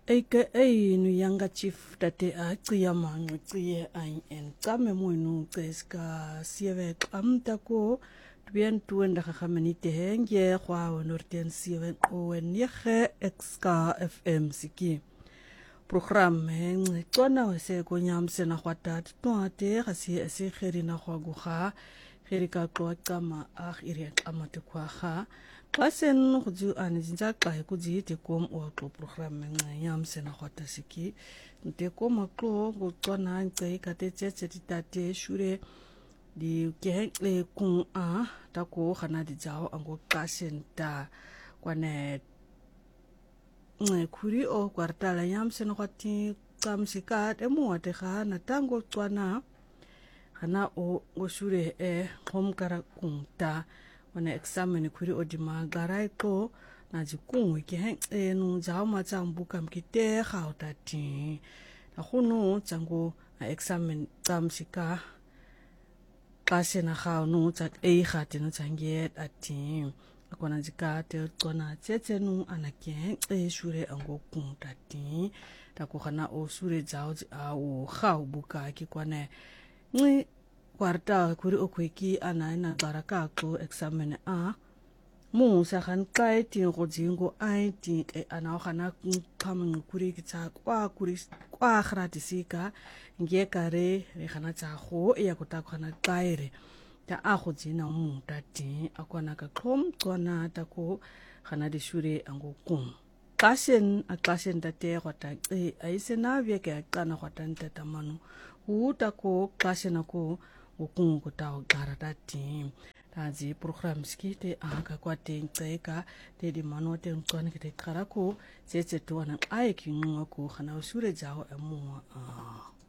aka nu yanga chief tate a cia manqi ai en tsame mo nu tseska sieve qamta ko bien tuenda khamenite henge kwa wonorten sieve owen yege exka fm siki program heng tsona wese ko nyamse na khwata twate khasi ase kheri na khwaguga kheri ka qama a iri qama te kwa kha Klasen khuju anizinja kai kuji te kom o to program nyamse na khwata siki te kom aklo go tsona ngai ka te tse tate shure di ke le kun a ta ko khana di jao ango klasen ta kwane khuri o kwarta la nyamse na khwati tsamsika te mo te kha na tango tsona khana o go shure khom kara kunta wana examine kuri odima garai ko na jikungwe ke nu jao ma chambuka mkite khautati na khunu chango examine tamsika kase na khau nu chat khate no changet ati akona jika te tsona tsetse nu anake shure ango kuntati ta ko khana o shure jao o khau buka ki kwane ni kwarta kuri okweki ana ina baraka ko examine a mu sa khan kai ti go jingo ai ti ana khana khamun kuri ki cha kwa khratisika nge kare re khana cha go ya ko ta khana kaire ta a go jina mu ta ti akona ka khom tsona ta ko khana di shure ango kum klasen ta te gota ai sena vye ke kana gota nta manu uta ko klasen ko ukungu tao garata team tazi program skite aka kwa tengeka te di mano te tswana ke te karako tsetse twana ai ki ngwa ko khana usure jao amua